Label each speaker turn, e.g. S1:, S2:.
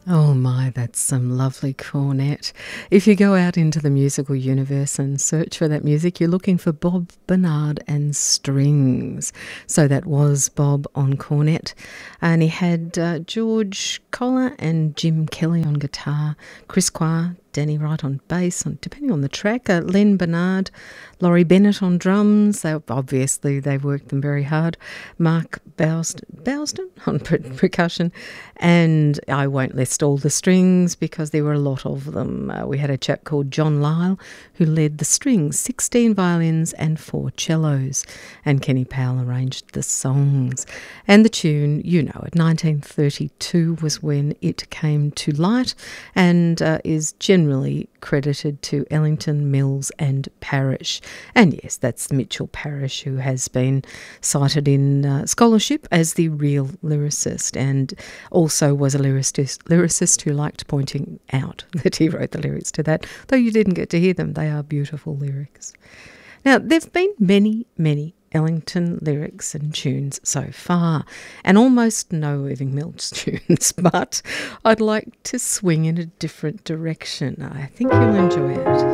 S1: Oh my, that's some lovely cornet. If you go out into the musical universe and search for that music, you're looking for Bob Bernard and strings. So that was Bob on cornet. And he had George Collar and Jim Kelly on guitar, Chris Qua, Danny Wright on bass, depending on the track, Len Bernard, Laurie Bennett on drums. They worked them very hard. Mark Bowsden on percussion. And I won't list all the strings because there were a lot of them. We had a chap called John Lyle who led the strings, 16 violins and 4 cellos. And Kenny Powell arranged the songs. And the tune, you know it, 1932 was when it came to light and is generally credited to Ellington, Mills and Parrish. And yes, that's Mitchell Parrish, who has been cited in scholarship as the real lyricist, and also was a lyricist who liked pointing out that he wrote the lyrics to that, though you didn't get to hear them. They are beautiful lyrics. Now, there have been many, many Ellington lyrics and tunes so far, and almost no Irving Mills tunes, but I'd like to swing in a different direction. I think you'll enjoy it.